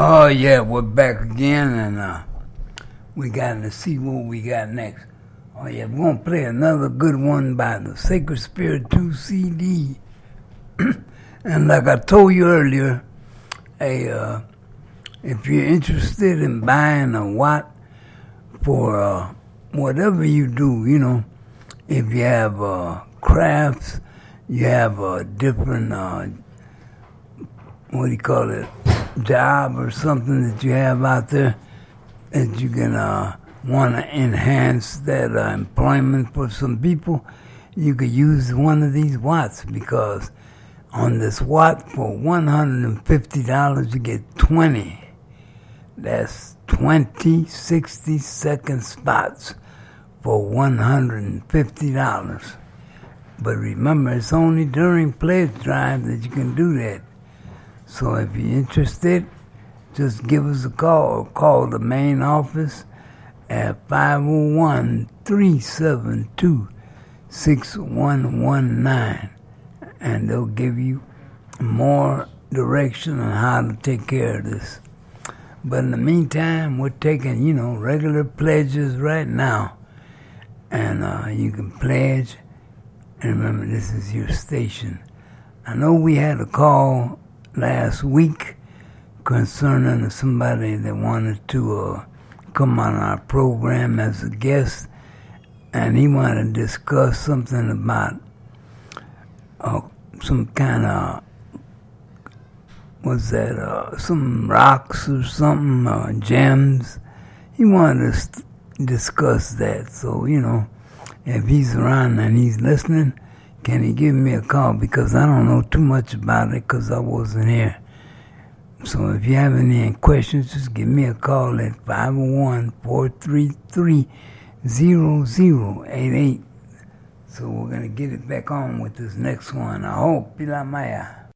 Oh, yeah, we're back again, and we got to see what we got next. Oh, yeah, we're going to play another good one by the Sacred Spirit 2 CD. And like I told you earlier, hey, if you're interested in buying a watt for whatever you do, you know, if you have crafts, you have different, what do you call it, job or something that you have out there that you can want to enhance that employment for some people, you could use one of these watts, because on this watt for $150 you get 20. That's 20 60-second spots for $150. But remember, it's only during pledge drive that you can do that. So if you're interested, just give us a call or call the main office at 501-372-6119, and they'll give you more direction on how to take care of this. But in the meantime, we're taking, you know, regular pledges right now, and you can pledge. And remember, this is your station. I know we had a call last week concerning somebody that wanted to come on our program as a guest, and he wanted to discuss something about some kind of, what's that, some rocks or something, gems. He wanted to discuss that. So, you know, if he's around and he's listening, can he give me a call? Because I don't know too much about it because I wasn't here. So if you have any questions, just give me a call at 501-433-0088. So we're going to get it back on with this next one. I hope. Pila Maya.